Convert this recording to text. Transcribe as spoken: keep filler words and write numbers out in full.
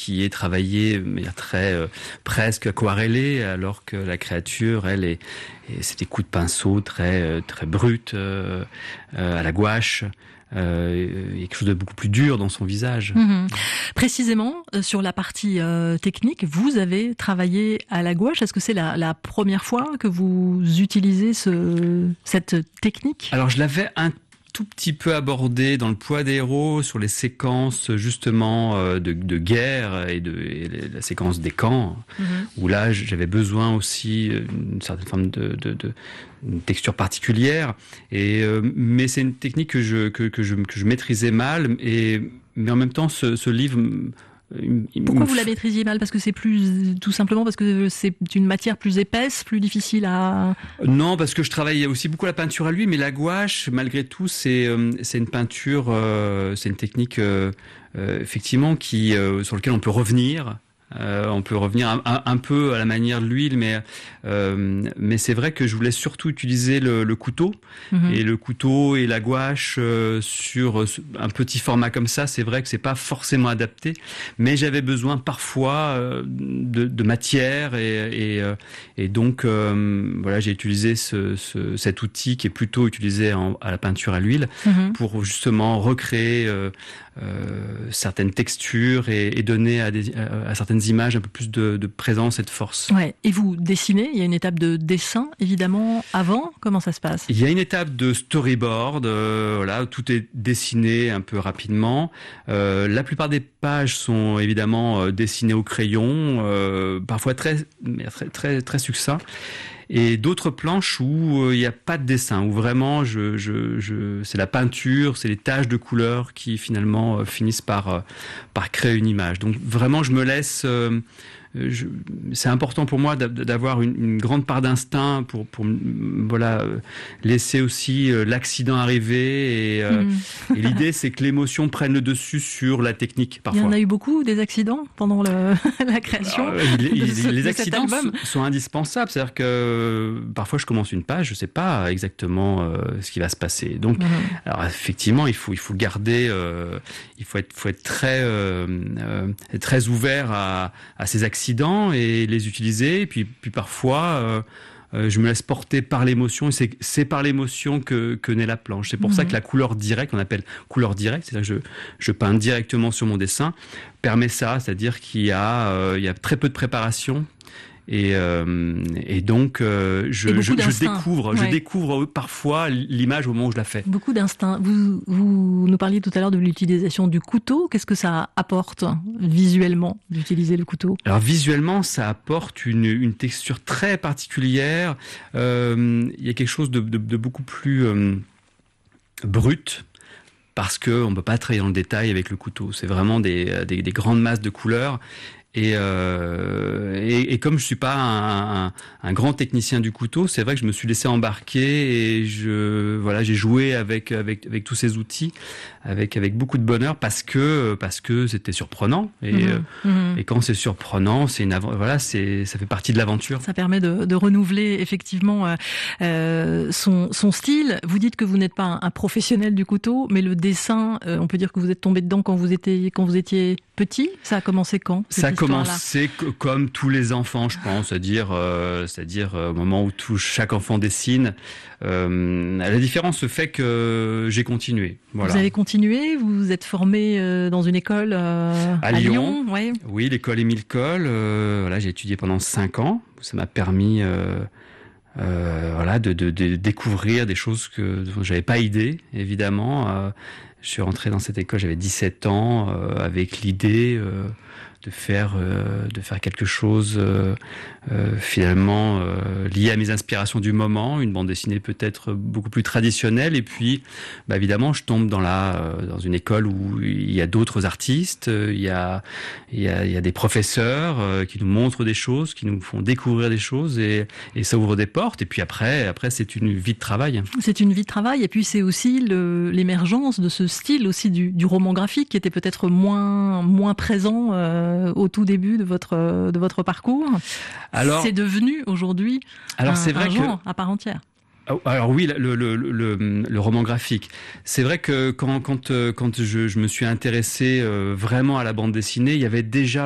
qui est travaillée de manière très euh, presque aquarellée, alors que la créature, elle, est, est c'est des coups de pinceau très euh, très bruts euh, euh, à la gouache. Euh, il y a quelque chose de beaucoup plus dur dans son visage. Mmh. Précisément, euh, sur la partie euh, technique, vous avez travaillé à la gouache. Est-ce que c'est la, la première fois que vous utilisez ce, cette technique ? Alors, je l'avais un tout petit peu abordé dans le Poids des héros sur les séquences justement euh, de, de guerre et de et la séquence des camps, mmh. où là j'avais besoin aussi d'une certaine forme de, de, de une texture particulière. Et euh, mais c'est une technique que je que, que je que je maîtrisais mal. Et mais en même temps, ce, ce livre. Pourquoi vous la maîtrisiez mal ? Parce que c'est plus, tout simplement parce que c'est une matière plus épaisse, plus difficile à... Non, parce que je travaille aussi beaucoup la peinture à l'huile, mais la gouache, malgré tout, c'est euh, c'est une peinture, euh, c'est une technique euh, euh, effectivement qui euh, sur laquelle on peut revenir. Euh, on peut revenir un, un, un peu à la manière de l'huile, mais euh, mais c'est vrai que je voulais surtout utiliser le, le couteau mmh. et le couteau et la gouache euh, sur un petit format comme ça. C'est vrai que c'est pas forcément adapté, mais j'avais besoin parfois euh, de, de matière et et, euh, et donc euh, voilà, j'ai utilisé ce, ce, cet outil qui est plutôt utilisé en, à la peinture à l'huile mmh. pour justement recréer euh, euh, certaines textures et, et donner à, des, à, à certaines images un peu plus de, de présence et de force. Ouais. Et vous dessinez, il y a une étape de dessin évidemment avant, comment ça se passe ? Il y a une étape de storyboard, euh, voilà, tout est dessiné un peu rapidement. Euh, la plupart des pages sont évidemment euh, dessinées au crayon, euh, parfois très, très, très, très succinct. Et d'autres planches où il euh, n'y a pas de dessin, où vraiment je, je, je, c'est la peinture, c'est les taches de couleur qui finalement euh, finissent par, euh, par créer une image. Donc vraiment je me laisse... Euh, Je, c'est important pour moi d'avoir une, une grande part d'instinct pour, pour voilà, laisser aussi l'accident arriver. Et, euh, mmh. et l'idée, c'est que l'émotion prenne le dessus sur la technique, parfois. Il y en a eu beaucoup, des accidents, pendant le, la création Alors, il, il, ce, Les accidents sont, sont indispensables. C'est-à-dire que parfois, je commence une page, je ne sais pas exactement euh, ce qui va se passer. Donc, mmh. alors, effectivement, il faut, il faut garder... Euh, il faut être, faut être très, euh, euh, très ouvert à, à ces accidents et les utiliser. Et puis, puis parfois, euh, euh, je me laisse porter par l'émotion. Et c'est, c'est par l'émotion que, que naît la planche. C'est pour mmh. ça que la couleur directe, on appelle couleur directe, c'est-à-dire que je, je peins directement sur mon dessin, permet ça, c'est-à-dire qu'il y a, euh, il y a très peu de préparation. Et, euh, et donc, euh, je, je, je découvre, ouais. je découvre parfois l'image au moment où je la fais. Beaucoup d'instinct. Vous, vous nous parliez tout à l'heure de l'utilisation du couteau. Qu'est-ce que ça apporte visuellement d'utiliser le couteau ? Alors visuellement, ça apporte une, une texture très particulière. Euh, il y a quelque chose de, de, de beaucoup plus euh, brut. Parce qu'on ne peut pas travailler dans le détail avec le couteau. C'est vraiment des, des, des grandes masses de couleurs. Et, euh, et, et comme je suis pas un, un, un grand technicien du couteau, c'est vrai que je me suis laissé embarquer et je voilà j'ai joué avec avec avec tous ces outils avec avec beaucoup de bonheur parce que parce que c'était surprenant et mmh, euh, mmh. et quand c'est surprenant, c'est une av- voilà c'est ça fait partie de l'aventure. Ça permet de, de renouveler effectivement euh, son son style. Vous dites que vous n'êtes pas un, un professionnel du couteau, mais le dessin, euh, on peut dire que vous êtes tombé dedans quand vous étiez quand vous étiez petit. Ça a commencé quand ? Ça a commencé c- comme tous les enfants, je pense, c'est-à-dire, euh, c'est-à-dire euh, au moment où tout, chaque enfant dessine. Euh, la différence se fait que j'ai continué. Voilà. Vous avez continué, vous vous êtes formé euh, dans une école euh, à, à Lyon. Lyon ouais. Oui, l'école Émile Coll. Euh, voilà, j'ai étudié pendant cinq ans. Ça m'a permis, euh, euh, voilà, de, de, de découvrir des choses que dont j'avais pas idée, évidemment. Euh, je suis rentré dans cette école, j'avais dix-sept ans, euh, avec l'idée. Euh, de faire euh, de faire quelque chose euh, euh, finalement euh, lié à mes inspirations du moment, une bande dessinée peut-être beaucoup plus traditionnelle. Et puis bah évidemment je tombe dans la euh, dans une école où il y a d'autres artistes, euh, il y a il y a il y a des professeurs euh, qui nous montrent des choses, qui nous font découvrir des choses et et ça ouvre des portes. Et puis après après c'est une vie de travail. C'est une vie de travail et puis c'est aussi le l'émergence de ce style aussi du du roman graphique qui était peut-être moins moins présent euh, au tout début de votre de votre parcours. Alors, c'est devenu aujourd'hui alors un, c'est vrai un genre que, à part entière. Alors oui, le, le, le, le roman graphique. C'est vrai que quand quand quand je, je me suis intéressé vraiment à la bande dessinée, il y avait déjà